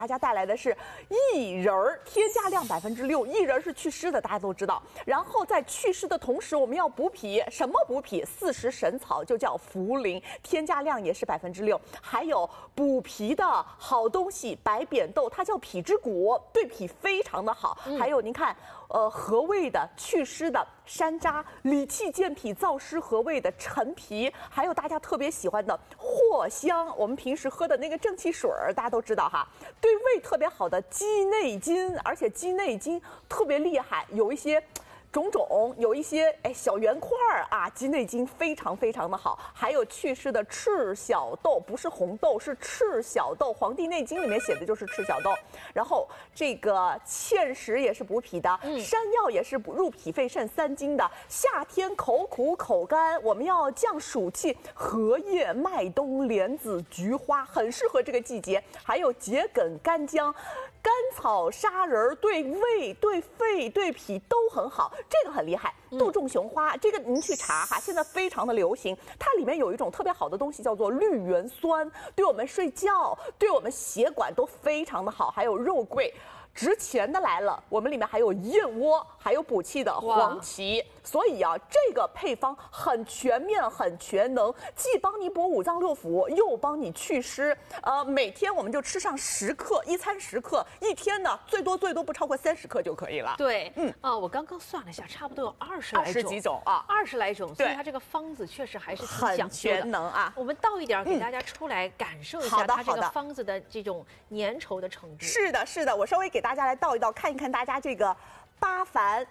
大家带来的是薏仁儿，添加量6%，薏仁是祛湿的，大家都知道。然后在祛湿的同时，我们要补脾，什么补脾？40神草就叫茯苓，添加量也是6%。还有补脾的好东西，白扁豆，它叫脾之谷，对脾非常的好。还有您看，和味的祛湿的山楂，理气健脾燥湿和味的陈皮，还有大家特别喜欢的藿香，我们平时喝的那个正气水儿，大家都知道哈。对胃特别好的鸡内金，而且鸡内金特别厉害，有一些种种，有一些小圆块儿啊，鸡内金非常非常的好。还有祛湿的赤小豆，不是红豆，是赤小豆，《黄帝内经》里面写的就是赤小豆。然后这个芡实也是补脾的，山药也是入脾肺肾3经的。夏天口苦口干，我们要降暑气，荷叶、麦冬、莲子、菊花很适合这个季节。还有桔梗、干姜、甘草、砂仁，对胃、对肺、对脾都很好。这个很厉害，杜仲雄花，这个您去查哈，现在非常的流行。它里面有一种特别好的东西，叫做绿原酸，对我们睡觉、对我们血管都非常的好。还有肉桂。值钱的来了，我们里面还有燕窝，还有补气的黄芪，所以啊，这个配方很全面、很全能，既帮你补五脏六腑，又帮你祛湿。每天我们就吃上10克，一餐10克，一天呢最多不超过30克就可以了。 对，我刚刚算了一下，差不多有20 几种啊 ，20来种，所以它这个方子确实还是挺讲究的， 很全能啊。 我们倒一点给大家出来感受一下它这个方子的这种粘稠的程度。 是的，是的，我稍微给大家来倒一倒，看一看大家这个8烦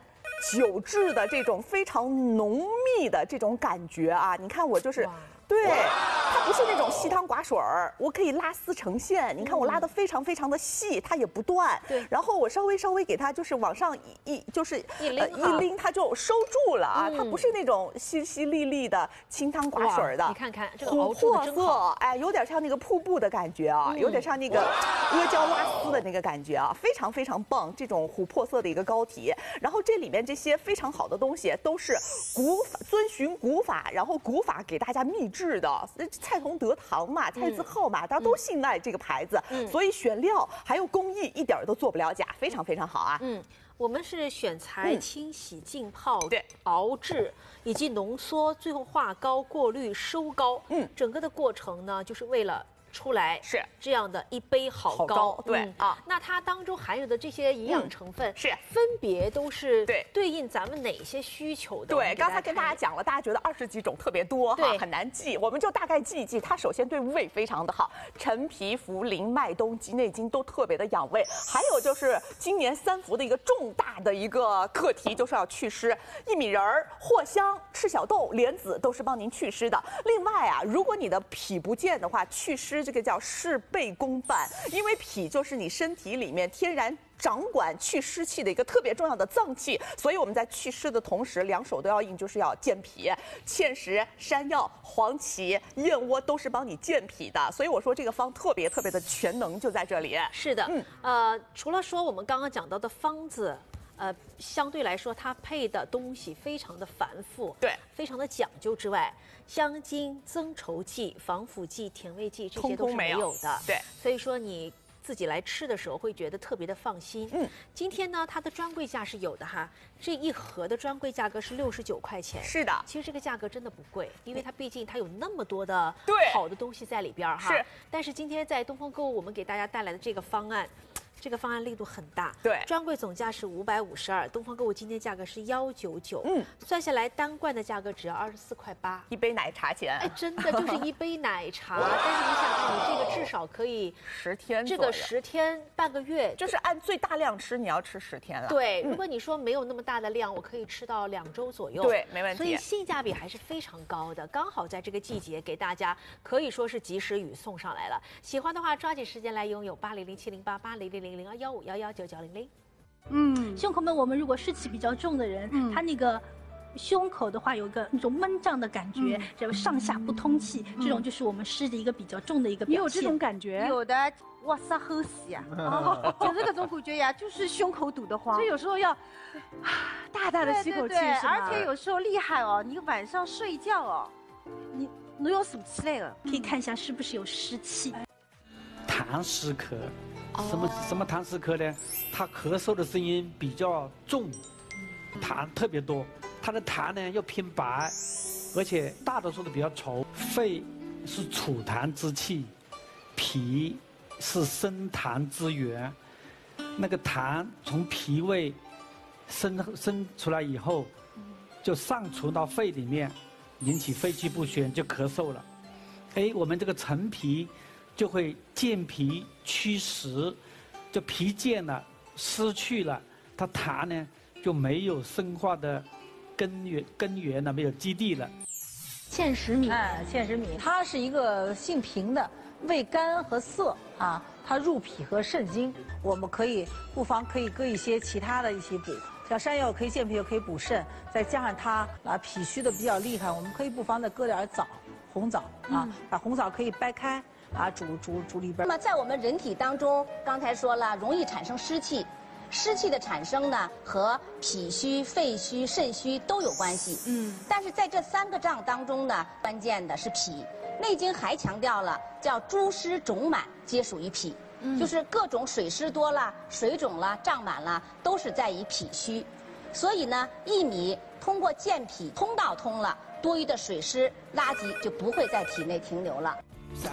9滞的这种非常浓密的这种感觉啊！你看我就是。对，它不是那种稀汤寡水儿，我可以拉丝成线。你看我拉得非常非常的细，它也不断。 对， 然后我稍微给它就是往上一拎，它就收住了啊。它不是那种淅淅沥沥的清汤寡水的。 你看看这个琥珀色，有点像那个瀑布的感觉啊，有点像那个阿胶拉丝的那个感觉啊，非常非常棒。这种琥珀色的一个膏体，然后这里面这些非常好的东西都是遵循古法，然后古法给大家秘制。是的，蔡同德堂嘛，蔡字号嘛，大家都信赖这个牌子，所以选料还有工艺一点都做不了假，非常非常好啊。 我们是选材、清洗、浸泡、熬制，以及浓缩，最后化膏、过滤、收膏。整个的过程呢，就是为了。出来是这样的一杯好膏， 对那它当中含有的这些营养成分是分别都是对应咱们哪些需求的？ 对，刚才跟大家讲了，大家觉得20几种特别多哈，很难记，我们就大概记一记。它首先对胃非常的好，陈皮、茯苓、麦冬、鸡内金都特别的养胃。还有就是今年3伏的一个重大的一个课题，就是要祛湿，薏米仁儿、藿香、赤小豆、莲子都是帮您祛湿的。另外啊，如果你的脾不健的话，祛湿。这个叫事倍功半，因为脾就是你身体里面天然掌管祛湿气的一个特别重要的脏器，所以我们在祛湿的同时，两手都要硬，就是要健脾。芡实、山药、黄芪、燕窝都是帮你健脾的，所以我说这个方特别的全能就在这里。 是的，除了说我们刚刚讲到的方子。相对来说，它配的东西非常的繁复， 对， 非常的讲究之外，香精、增稠剂、防腐剂、甜味剂这些都是没有的， 对， 所以说你自己来吃的时候会觉得特别的放心。今天呢，它的专柜价是有的哈，这一盒的专柜价格是69块钱， 是的， 其实这个价格真的不贵，因为它毕竟它有那么多的好的东西在里边哈。 是， 但是今天在东风购物，我们给大家带来的这个方案。这个方案力度很大， 对， 专柜总价是552，东方购物今天价格是199，算下来单罐的价格只要24块8， 一杯奶茶钱， 真的就是一杯奶茶。但是你想看，你这个至少可以 10天， 这个10天半个月， 就是按最大量吃，你要吃10天了。 对，如果你说没有那么大的量，我可以吃到2周左右， 对，没问题。 所以性价比还是非常高的，刚好在这个季节给大家可以说是及时雨送上来了。喜欢的话，抓紧时间来拥有80070880000215119900。 胸口闷，我们如果湿气比较重的人，他那个胸口的话有个那种闷胀的感觉，就上下不通气，这种就是我们湿的一个比较重的一个表现。 你有这种感觉？ 有的，哇塞，齁死呀！就是这种感觉呀，就是胸口堵得慌。 所以有时候要大大的吸口气， 对，而且有时候厉害哦，你晚上睡觉哦，你要数起来了， 可以看一下是不是有湿气。 痰湿咳， 什么痰湿科呢？他咳嗽的声音比较重，痰特别多，他的痰呢又偏白，而且大多数都比较稠。肺是储痰之器，脾是生痰之源。那个痰从脾胃生出来以后，就上储到肺里面，引起肺气不宣，就咳嗽了。我们这个陈皮就会健脾祛湿，就脾健了，失去了，它痰呢就没有生化的根源了，没有基地了。 芡实米，芡实米，它是一个性平的，味甘和涩啊，它入脾和肾经。我们不妨可以搁一些其他的一些补，像山药可以健脾，又可以补肾，再加上它脾虚的比较厉害，我们可以不妨再搁点枣，红枣啊，把红枣可以掰开煮里边。 那么在我们人体当中，刚才说了，容易产生湿气。湿气的产生呢，和脾虚、肺虚、肾虚都有关系。但是在这3个脏当中呢，关键的是脾。《内经》还强调了，叫诸湿肿满皆属于脾，就是各种水湿多了、水肿了、胀满了，都是在于脾虚。所以呢，薏米通过健脾通道通了，多余的水湿垃圾就不会在体内停留了。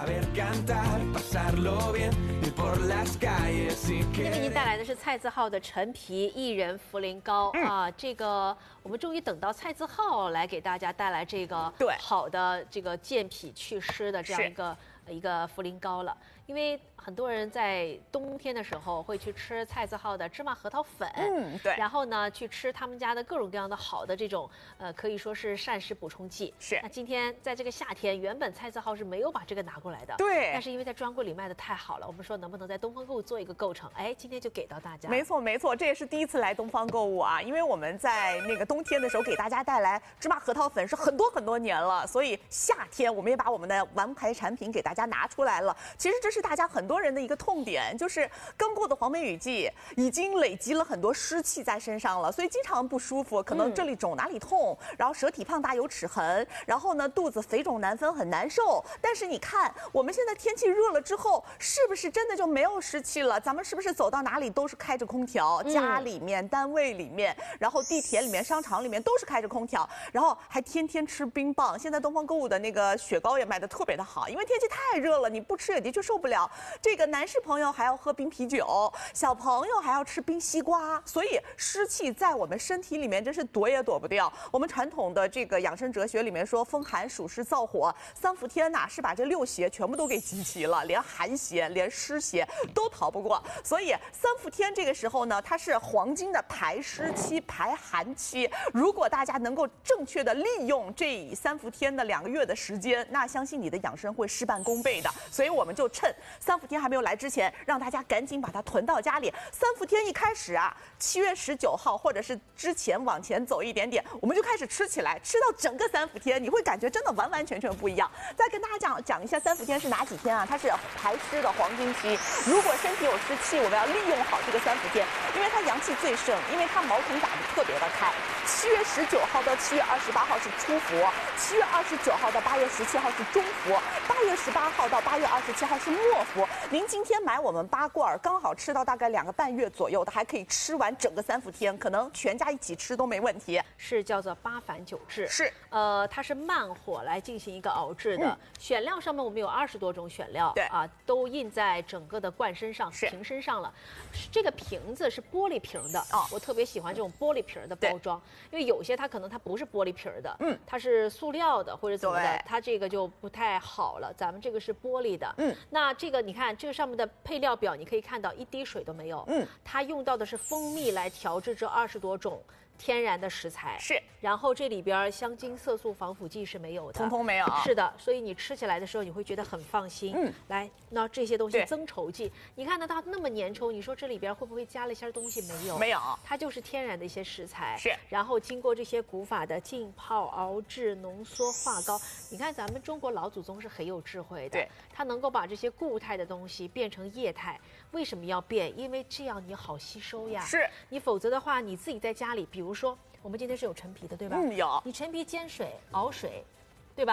今天为您带来的是蔡字号的陈皮薏仁茯苓膏啊，这个我们终于等到蔡字号来给大家带来这个好的这个健脾祛湿的这样一个茯苓膏了，因为很多人在冬天的时候会去吃蔡字号的芝麻核桃粉， 对， 然后呢去吃他们家的各种各样的好的这种可以说是膳食补充剂。 是。 那今天在这个夏天，原本蔡字号是没有把这个拿过来的， 对。 但是因为在专柜里卖的太好了，我们说能不能在东方购物做一个构成？今天就给到大家。 没错没错，这也是第一次来东方购物啊，因为我们在那个冬天的时候给大家带来芝麻核桃粉是很多年了，所以夏天我们也把我们的王牌产品给大家拿出来了。其实这是大家很多人的一个痛点，就是刚过的黄梅雨季已经累积了很多湿气在身上了，所以经常不舒服，可能这里肿哪里痛，然后舌体胖大有齿痕，然后呢肚子肥肿难分很难受。但是你看我们现在天气热了之后，是不是真的就没有湿气了？咱们是不是走到哪里都是开着空调，家里面、单位里面，然后地铁里面、商场里面都是开着空调，然后还天天吃冰棒。现在东方购物的那个雪糕也卖得特别的好，因为天气太热了，你不吃也的确受不了。这个男士朋友还要喝冰啤酒，小朋友还要吃冰西瓜，所以湿气在我们身体里面真是躲也躲不掉。我们传统的这个养生哲学里面说，风寒暑湿燥火，3伏天呐是把这6邪全部都给集齐了，连寒邪、连湿邪都逃不过。所以3伏天这个时候呢，它是黄金的排湿期、排寒期。如果大家能够正确的利用这3伏天的2个月的时间，那相信你的养生会事半功倍的。所以我们就趁3伏天还没有来之前，让大家赶紧把它囤到家里。3伏天一开始啊，7月19号或者是之前往前走一点点，我们就开始吃起来，吃到整个3伏天，你会感觉真的完完全全不一样。再跟大家讲一下3伏天是哪几天啊？它是排湿的黄金期。如果身体有湿气，我们要利用好这个3伏天，因为它阳气最盛，因为它毛孔打得特别的开。7月19号到7月28号是初伏，7月29号到8月17号是中伏，8月18号到8月27号是末伏。您今天买我们8罐，刚好吃到大概2个半月左右的，还可以吃完整个3伏天，可能全家一起吃都没问题。 是叫做8反9制， 是它是慢火来进行一个熬制的。选料上面我们有20多种选料， 对啊，都印在整个的罐身上、瓶身上了。这个瓶子是玻璃瓶的，我特别喜欢这种玻璃瓶的包装，因为有些它可能它不是玻璃瓶的，它是塑料的或者怎么的，它这个就不太好了。咱们这个是玻璃的，那这个你看这个上面的配料表，你可以看到一滴水都没有，它用到的是蜂蜜来调制这20多种天然的食材， 是， 然后这里边香精、色素、防腐剂是没有的， 通通没有。 是的，所以你吃起来的时候你会觉得很放心。来，那这些东西增稠剂，你看到它那么粘稠，你说这里边会不会加了一些东西？没有， 没有， 它就是天然的一些食材。 是， 然后经过这些古法的浸泡、熬制、浓缩、化膏，你看咱们中国老祖宗是很有智慧的， 对， 它能够把这些固态的东西变成液态。为什么要变？因为这样你好吸收呀。 是， 你否则的话，你自己在家里，比如说我们今天是有陈皮的，对吧？ 有。 你陈皮煎水、熬水，对吧？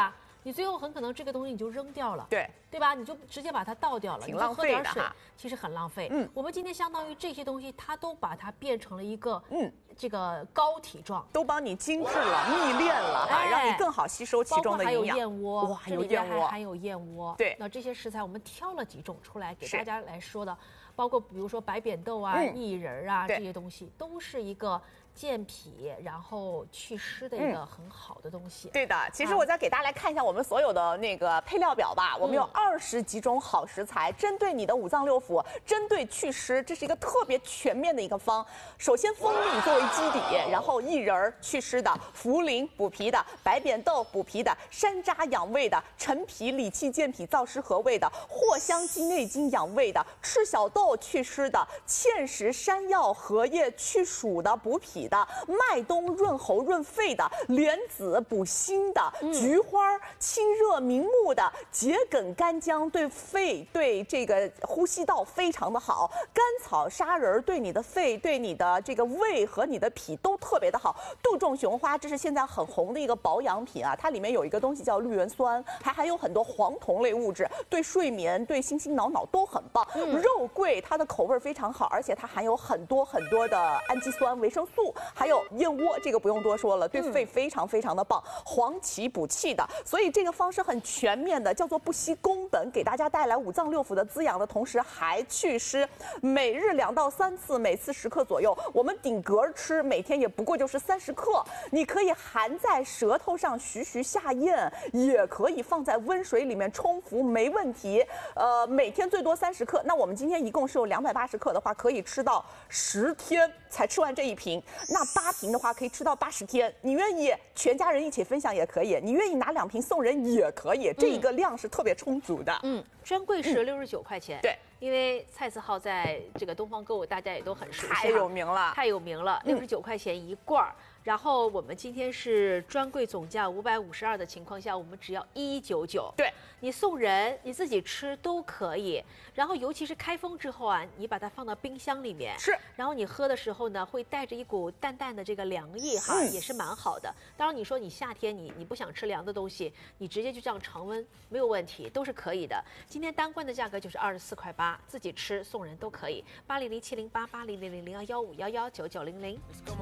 你最后很可能这个东西你就扔掉了， 对吧？你就直接把它倒掉了， 挺浪费的哈。 其实很浪费。我们今天相当于这些东西，它都把它变成了一个这个膏体状， 都帮你精致了、密炼了哈，让你更好吸收其中的营养。 包括还有燕窝， 哇，还有燕窝， 还有燕窝。 对， 那这些食材我们挑了几种出来给大家来说的，包括比如说白扁豆啊、薏仁啊这些东西，都是一个健脾然后祛湿的一个很好的东西。 对的，其实我再给大家来看一下我们所有的那个配料表吧，我们有20几种好食材，针对你的五脏六腑，针对祛湿，这是一个特别全面的一个方。首先蜂蜜作为基底，然后薏仁祛湿的，茯苓补脾的，白扁豆补脾的，山楂养胃的，陈皮理气健脾燥湿和胃的，藿香鸡内金养胃的，赤小豆祛湿的，芡实山药荷叶去暑的补脾的，麦冬润喉润肺的，莲子补心的，菊花清热明目的，桔梗干姜对肺对这个呼吸道非常的好，甘草砂仁对你的肺对你的这个胃和你的脾都特别的好。杜仲雄花这是现在很红的一个保养品啊，它里面有一个东西叫绿原酸，还含有很多黄酮类物质，对睡眠对心心脑脑都很棒。肉桂它的口味非常好，而且它含有很多的氨基酸、维生素，还有燕窝，这个不用多说了，对肺非常非常的棒。黄芪补气的，所以这个方式很全面的，叫做不惜工本，给大家带来五脏六腑的滋养的同时还祛湿。每日2到3次，每次10克左右，我们顶格吃，每天也不过就是30克。你可以含在舌头上徐徐下咽，也可以放在温水里面冲服，没问题。每天最多30克。那我们今天一共是有280克的话，可以吃到10天才吃完这一瓶。那8瓶的话可以吃到80天。你愿意全家人一起分享也可以，你愿意拿2瓶送人也可以，这一个量是特别充足的。 专柜是69块钱。 对， 因为蔡字号在这个东方购物大家也都很熟悉， 太有名了 ，69块钱一罐儿。然后我们今天是专柜总价552的情况下，我们只要199。 对， 你送人，你自己吃都可以。然后尤其是开封之后啊，你把它放到冰箱里面，然后你喝的时候呢，会带着一股淡淡的这个凉意哈，也是蛮好的。当然你说你夏天你不想吃凉的东西，你直接就这样常温没有问题，都是可以的。今天单罐的价格就是24块8，自己吃送人都可以。800700880000115119900。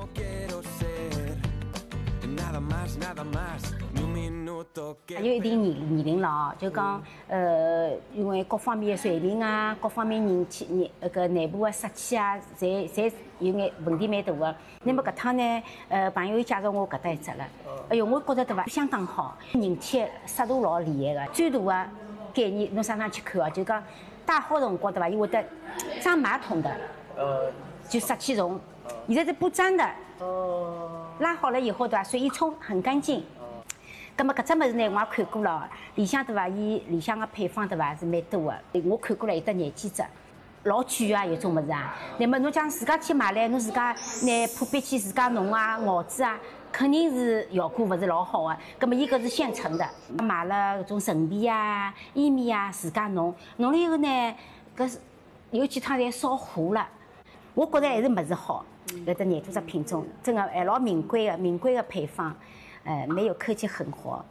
有一定年龄了啊，就讲因为各方面水平啊，各方面人气内部的湿气啊，侪有眼问题蛮大的。那么搿趟呢，朋友介绍我搿搭一只了，哎哟，我觉得对伐，相当好，人体湿度老厉害的。最大的概念，侬上去看啊，就讲戴好辰光对伐，伊会得长马桶的，就湿气重。现在是不粘的，拉好了以后对伐，水一冲很干净。咁么搿只物事呢，我也看过了，里向对伐，伊里向个配方对伐是蛮多的，我看过了有得廿几只，老贵啊，有种物事啊。那么侬讲自家去买来，侬自家拿破壁去自家弄啊、熬制啊，肯定是效果勿是老好的。咁么伊搿是现成的，买了搿种陈皮啊、薏米啊，自家弄了以后呢，搿是有几趟侪烧糊了。我觉得还是物事好，搿只廿多只品种，真的还老名贵的配方，没有客气，很活。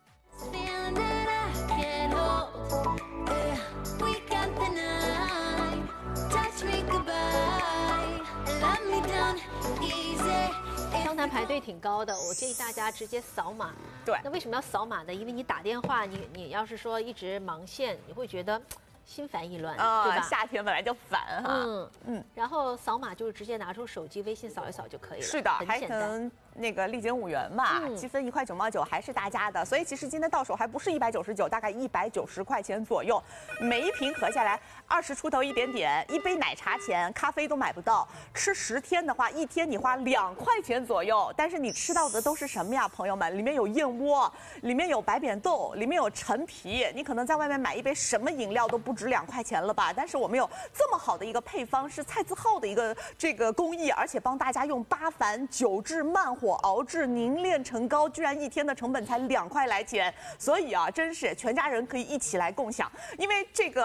湘潭排队挺高的，我建议大家直接扫码。 对， 那为什么要扫码呢？因为你打电话，你要是说一直忙线，你会觉得心烦意乱，对吧？ 夏天本来就烦哈。 然后扫码就是直接拿出手机微信扫一扫就可以了。 是的， 很简单。 那个立减5元嘛，积分1块9毛9还是大家的，所以其实今天到手还不是199，大概190块钱左右，每一瓶合下来20出头一点点，一杯奶茶钱，咖啡都买不到。吃10天的话，一天你花2块钱左右，但是你吃到的都是什么呀，朋友们？里面有燕窝，里面有白扁豆，里面有陈皮，你可能在外面买一杯什么饮料都不止2块钱了吧？但是我们有这么好的一个配方，是蔡字号的一个这个工艺，而且帮大家用8返9制慢火熬制凝炼成膏，居然一天的成本才2块来钱，所以啊，真是全家人可以一起来共享，因为这个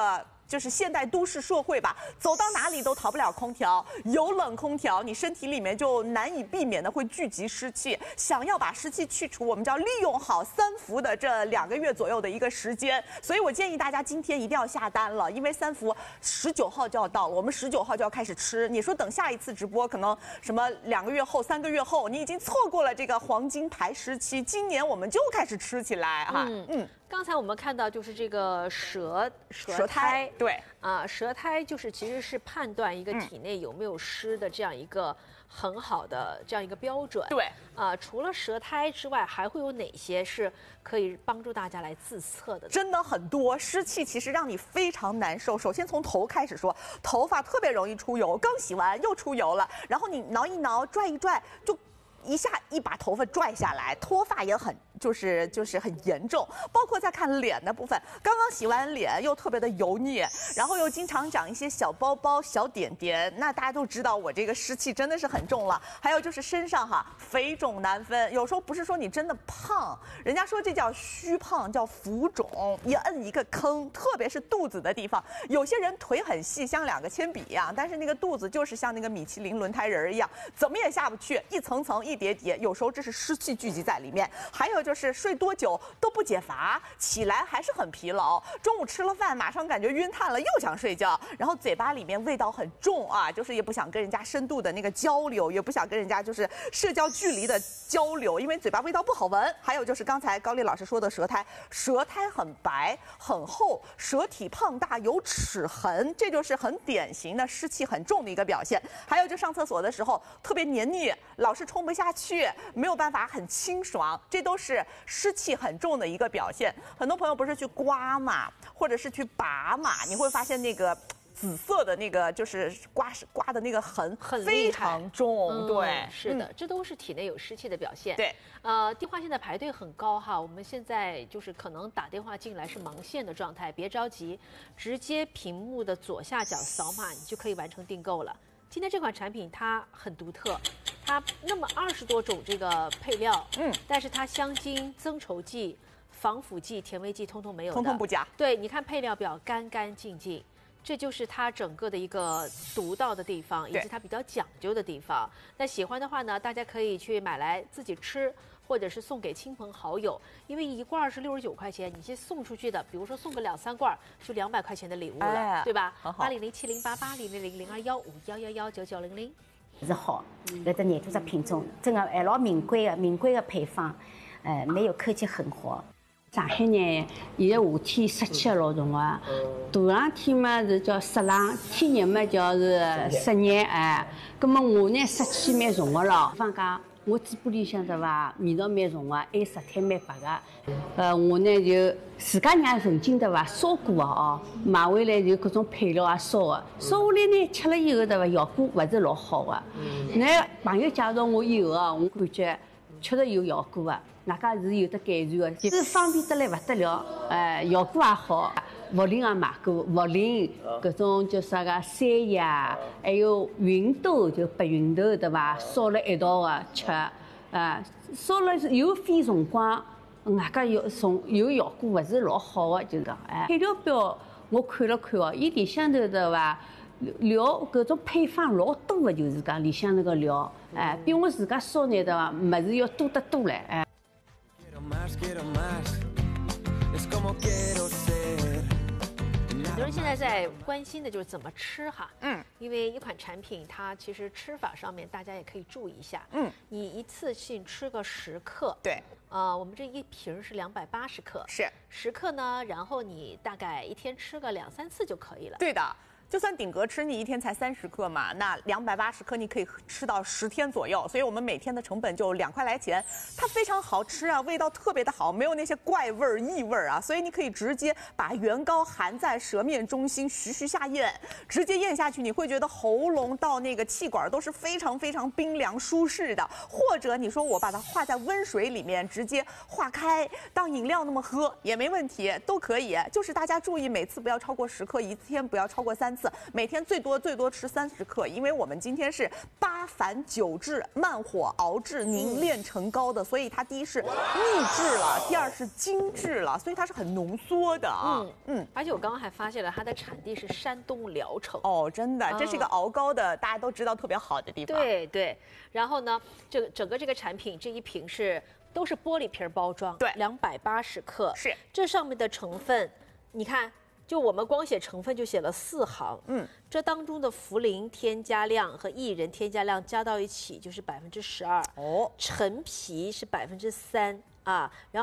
就是现代都市社会吧，走到哪里都逃不了空调，有冷空调，你身体里面就难以避免的会聚集湿气。想要把湿气去除，我们就要利用好3伏的这2个月左右的一个时间。所以我建议大家今天一定要下单了，因为3伏19号就要到了，我们19号就要开始吃。你说等下一次直播，可能什么2个月后、3个月后，你已经错过了这个黄金排湿期。今年我们就开始吃起来哈。 刚才我们看到就是这个舌苔， 对啊，舌苔就是其实是判断一个体内有没有湿的这样一个很好的这样一个标准。 对啊，除了舌苔之外，还会有哪些是可以帮助大家来自测的？ 真的很多，湿气其实让你非常难受。首先从头开始说，头发特别容易出油，刚洗完又出油了，然后你挠一挠、拽一拽，就一下一把头发拽下来，脱发也很就是很严重。包括再看脸的部分，刚刚洗完脸又特别的油腻，然后又经常长一些小包包、小点点，那大家都知道我这个湿气真的是很重了。还有就是身上哈，肥肿难分，有时候不是说你真的胖，人家说这叫虚胖，叫浮肿，一摁一个坑，特别是肚子的地方，有些人腿很细，像2个铅笔一样，但是那个肚子就是像那个米其林轮胎人一样，怎么也下不去，一层层一叠叠，有时候这是湿气聚集在里面。还有就是睡多久都不解乏，起来还是很疲劳，中午吃了饭马上感觉晕碳了，又想睡觉，然后嘴巴里面味道很重啊，就是也不想跟人家深度的那个交流，也不想跟人家就是社交距离的交流，因为嘴巴味道不好闻。还有就是刚才高丽老师说的舌苔，舌苔很白很厚，舌体胖大有齿痕，这就是很典型的湿气很重的一个表现。还有就上厕所的时候特别黏腻，老是冲不下去，没有办法很清爽，这都是湿气很重的一个表现。很多朋友不是去刮嘛，或者是去拔嘛，你会发现那个紫色的那个就是刮的那个痕很非常重。对， 是的，这都是体内有湿气的表现。 对， 电话现在排队很高哈，我们现在就是可能打电话进来是忙线的状态，别着急，直接屏幕的左下角扫码，你就可以完成订购了。今天这款产品它很独特，它那么20多种这个配料，但是它香精、增稠剂、防腐剂、甜味剂通通没有的， 通通不加。 对，你看配料表干干净净，这就是它整个的一个独到的地方，以及它比较讲究的地方。那喜欢的话呢，大家可以去买来自己吃，或者是送给亲朋好友，因为一罐是69块钱，你先送出去的，比如说送个2、3罐，就200块钱的礼物了，对吧？80070880000115111990。 是好，搿只廿多只品种，真的还老名贵的配方，没有科技很活。 上海呢，现在夏天湿气老重啊，大冷天嘛是叫湿冷，天热嘛叫是湿热哎。葛么我呢湿气蛮重的咯，放假我嘴巴里向对伐，味道蛮重的，还舌苔蛮白的。我呢就自家让曾经对伐烧过的哦，买回来就各种配料啊烧的，烧下来呢吃了以后对伐效果勿是老好的。那朋友介绍我以后啊，我感觉确实有效果的。外加是有得改善的，是方便得来不得了，效果也好。茯苓也买过，茯苓搿种叫啥个山药，还有芸豆，就白芸豆对伐？烧了一道的吃，烧了又费辰光，外加有效果勿是老好的，就是讲，配料表我看了看哦，伊里向头对伐？料搿种配方老多的，就是讲里向那个料，比我自家烧呢对伐？物事要多得多唻， 很多人现在在关心的就是怎么吃哈，因为一款产品它其实吃法上面大家也可以注意一下，你一次性吃个10克， 对， 我们这一瓶是280克， 是 10克呢，然后你大概一天吃个2、3次就可以了， 对的。就算顶格吃，你一天才30克嘛，那280克你可以吃到10天左右，所以我们每天的成本就2块来钱。它非常好吃啊，味道特别的好，没有那些怪味儿、异味儿啊，所以你可以直接把原膏含在舌面中心，徐徐下咽，直接咽下去，你会觉得喉咙到那个气管都是非常非常冰凉舒适的。或者你说我把它化在温水里面，直接化开当饮料那么喝也没问题，都可以。就是大家注意每次不要超过10克，一天不要超过3次。 次，每天最多吃30克，因为我们今天是8反9制，慢火熬制凝炼成膏的，所以它第一是秘制了，第二是精致了，所以它是很浓缩的啊。 而且我刚刚还发现了它的产地是山东聊城。 哦，真的，这是一个熬膏的，大家都知道特别好的地方。 对。然后呢，整个这个产品这一瓶都是玻璃瓶包装， 对 ，280克。 是， 这上面的成分，你看。就我们光写成分就写了4行，这当中的茯苓添加量和薏仁添加量加到一起就是12%，陈皮是3%啊，然后。